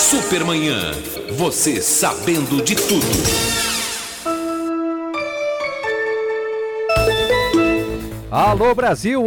Supermanhã. Você sabendo de tudo. Alô Brasil,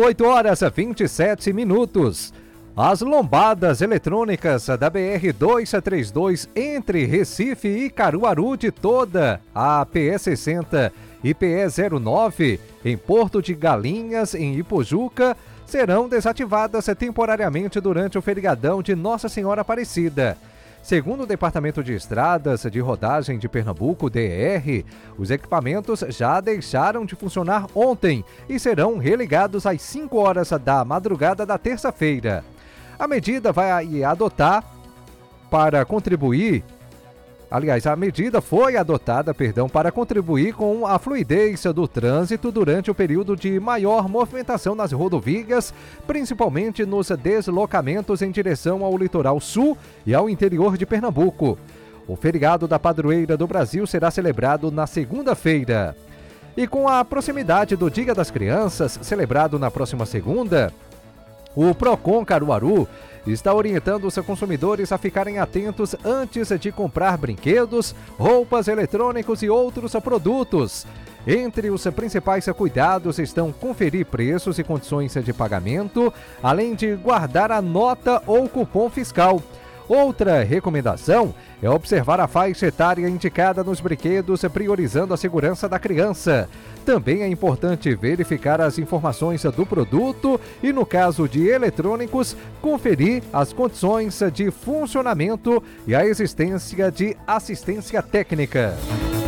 8h27. As lombadas eletrônicas da BR-232 entre Recife e Caruaru de toda a PE-60 e PE-09 em Porto de Galinhas, em Ipojuca, serão desativadas temporariamente durante o feriadão de Nossa Senhora Aparecida. Segundo o Departamento de Estradas de Rodagem de Pernambuco, DR, os equipamentos já deixaram de funcionar ontem e serão religados às 5 horas da madrugada da terça-feira. A medida vai adotar para contribuir... Aliás, a medida foi adotada, para contribuir com a fluidez do trânsito durante o período de maior movimentação nas rodovias, principalmente nos deslocamentos em direção ao litoral sul e ao interior de Pernambuco. O feriado da Padroeira do Brasil será celebrado na segunda-feira. E com a proximidade do Dia das Crianças, celebrado na próxima segunda, o Procon Caruaru está orientando os consumidores a ficarem atentos antes de comprar brinquedos, roupas, eletrônicos e outros produtos. Entre os principais cuidados estão conferir preços e condições de pagamento, além de guardar a nota ou cupom fiscal. Outra recomendação é observar a faixa etária indicada nos brinquedos, priorizando a segurança da criança. Também é importante verificar as informações do produto e, no caso de eletrônicos, conferir as condições de funcionamento e a existência de assistência técnica.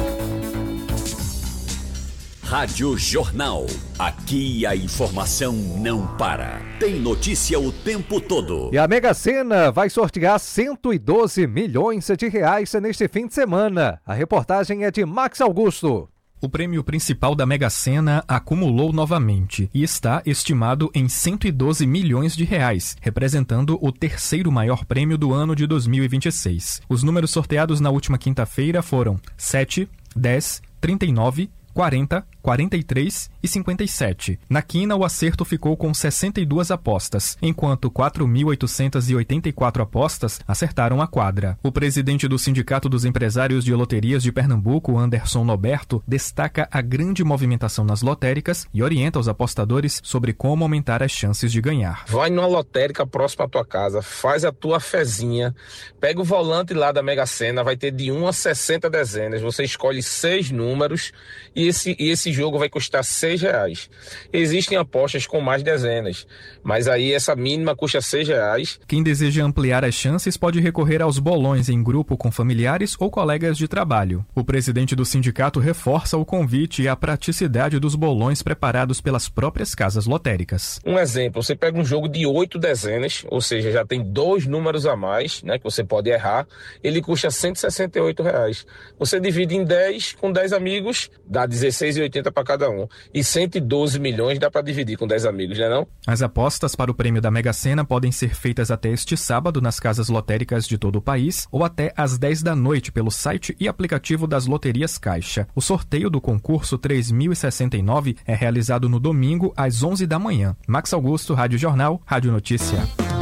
Rádio Jornal. Aqui a informação não para. Tem notícia o tempo todo. E a Mega Sena vai sortear 112 milhões de reais neste fim de semana. A reportagem é de Max Augusto. O prêmio principal da Mega Sena acumulou novamente e está estimado em 112 milhões de reais, representando o terceiro maior prêmio do ano de 2026. Os números sorteados na última quinta-feira foram 7, 10, 39, 40, 43 e 57. Na quina, o acerto ficou com 62 apostas, enquanto 4.884 apostas acertaram a quadra. O presidente do Sindicato dos Empresários de Loterias de Pernambuco, Anderson Noberto, destaca a grande movimentação nas lotéricas e orienta os apostadores sobre como aumentar as chances de ganhar. Vai numa lotérica próxima à tua casa, faz a tua fezinha, pega o volante lá da Mega Sena, vai ter de 1 a 60 dezenas, você escolhe 6 números e esse jogo vai custar R$6. Existem apostas com mais dezenas, mas aí essa mínima custa R$6. Quem deseja ampliar as chances pode recorrer aos bolões em grupo com familiares ou colegas de trabalho. O presidente do sindicato reforça o convite e a praticidade dos bolões preparados pelas próprias casas lotéricas. Um exemplo, você pega um jogo de 8 dezenas, ou seja, já tem 2 números a mais, né, que você pode errar, ele custa R$168. Você divide em 10 com 10 amigos, dá R$16,80 para cada um. E 112 milhões dá para dividir com 10 amigos, né não? As apostas para o prêmio da Mega Sena podem ser feitas até este sábado nas casas lotéricas de todo o país ou até às 10 da noite pelo site e aplicativo das Loterias Caixa. O sorteio do concurso 3069 é realizado no domingo às 11 da manhã. Max Augusto, Rádio Jornal, Rádio Notícia.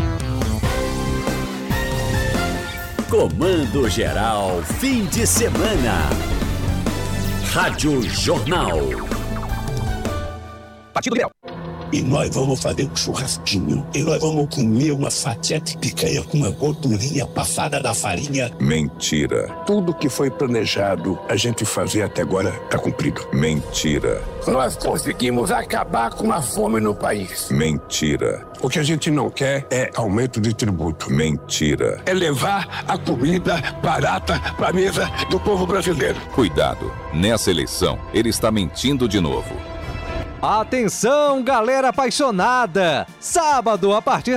Comando Geral, fim de semana. Rádio Jornal. Partido Liberal. E nós vamos fazer um churrasquinho. E nós vamos comer uma fatia de picanha com uma gordurinha passada da farinha. Mentira. Tudo que foi planejado a gente fazer até agora está cumprido. Mentira. Nós conseguimos acabar com a fome no país. Mentira. O que a gente não quer é aumento de tributo. Mentira. É levar a comida barata para a mesa do povo brasileiro. Cuidado. Nessa eleição, ele está mentindo de novo. Atenção, galera apaixonada! Sábado, a partir